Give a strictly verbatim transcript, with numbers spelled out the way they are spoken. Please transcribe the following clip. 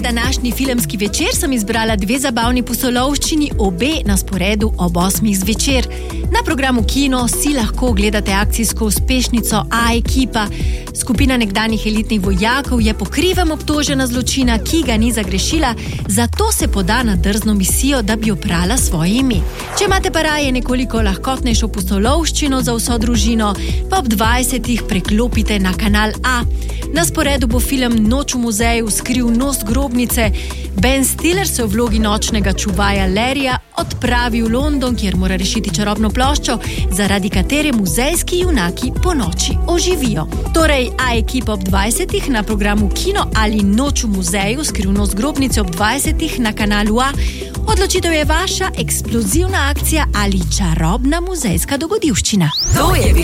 današnji filmski večer sem izbrala dve zabavni pustolovščini, obe na sporedu ob osmih zvečer. Na programu Kino si lahko gledate akcijsko uspešnico A-ekipa. Skupina nekdanjih elitnih vojakov je po krivem obtožena zločina, ki ga ni zagrešila, zato se poda na drzno misijo, da bi oprala svoje ime. Če imate pa raje nekoliko lahkotnejšo pustolovščino za vso družino, pa ob dvajsetih preklopite na kanal A. Na sporedu bo film Noč v muzeju Skrivnost grobnice. Ben Stiller se v vlogi nočnega čuvaja Larryja odpravi v London, kjer mora rešiti čarobno ploščo, zaradi katere muzejski junaki po noči oživijo. Torej, A-ekipa ob dvajsetih na programu Kino ali Noč v muzeju Skrivnost grobnice ob dvajsetih na kanalu A. Odločitev je vaša, eksplozivna akcija ali čarobna muzejska dogodivščina. To je bil